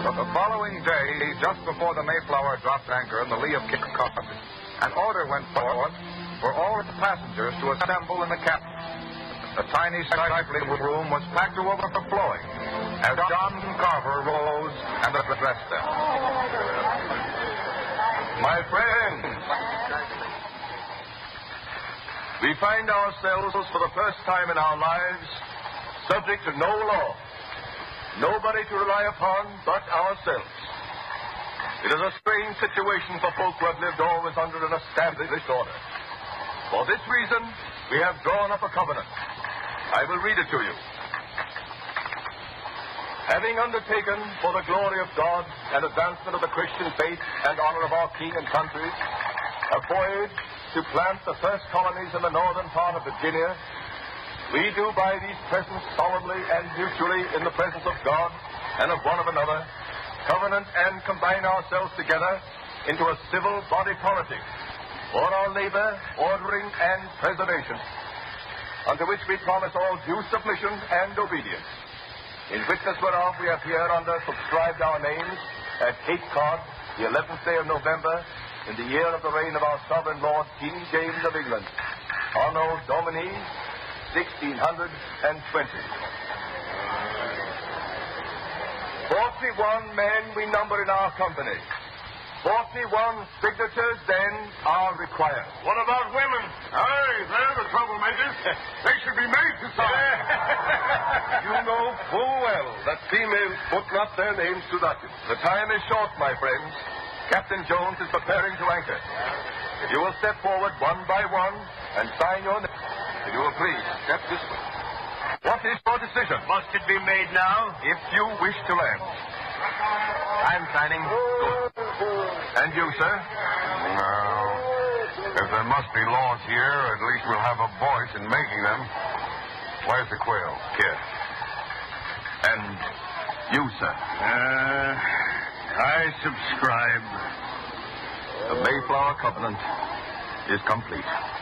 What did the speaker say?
The following day, just before the Mayflower dropped anchor in the lee of Cape Cod, an order went forth for all the passengers to assemble in the cabin. The tiny stifling room was packed to overflowing as John Carver rose and addressed them. My friends, we find ourselves for the first time in our lives subject to no law, nobody to rely upon but ourselves. It is a strange situation for folk who have lived always under an established order. For this reason, we have drawn up a covenant. I will read it to you. Having undertaken for the glory of God and advancement of the Christian faith and honor of our king and country, a voyage to plant the first colonies in the northern part of Virginia, we do by these presents solemnly and mutually in the presence of God and of one another, covenant and combine ourselves together into a civil body politic for our labor, ordering, and preservation, unto which we promise all due submission and obedience. In witness whereof we have hereunder subscribed our names at Cape Cod, the 11th day of November, in the year of the reign of our sovereign Lord, King James of England, Anno Domini 1620. 41 men we number in our company. 41 signatures, then, are required. What about women? Hey, they're the troublemakers. They should be made to sign. You know full well that females put not their names to document. The time is short, my friends. Captain Jones is preparing to anchor. If you will step forward one by one and sign your name, if you will please step this way. What is your decision? Must it be made now? If you wish to land. I'm signing. Good. And you, sir? Well, if there must be laws here, at least we'll have a voice in making them. Where's the quill? Here. And you, sir? I subscribe. The Mayflower Covenant is complete.